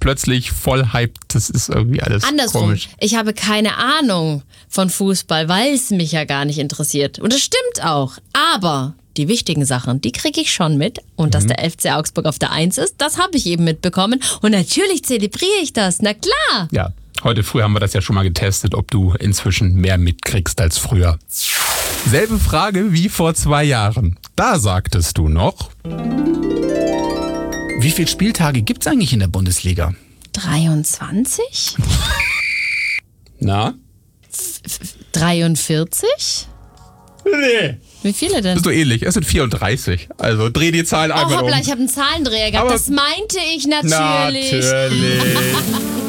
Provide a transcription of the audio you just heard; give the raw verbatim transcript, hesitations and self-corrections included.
plötzlich voll hyped. Das ist irgendwie alles Andersrum. komisch. Ich habe keine Ahnung von Fußball, weil es mich ja gar nicht interessiert. Und das stimmt auch. Aber die wichtigen Sachen, die kriege ich schon mit. Und dass der F C Augsburg auf der Eins ist, das habe ich eben mitbekommen. Und natürlich zelebriere ich das. Na klar. Ja, heute früh haben wir das ja schon mal getestet, ob du inzwischen mehr mitkriegst als früher. Selbe Frage wie vor zwei Jahren. Da sagtest du noch... Wie viele Spieltage gibt's eigentlich in der Bundesliga? dreiundzwanzig? Na? dreiundvierzig? Nee. Wie viele denn? Bist du ähnlich? Es sind vierunddreißig. Also dreh die Zahlen Oh, einmal hoppla, um. ich habe einen Zahlendreher gehabt. Aber das meinte ich natürlich. Natürlich.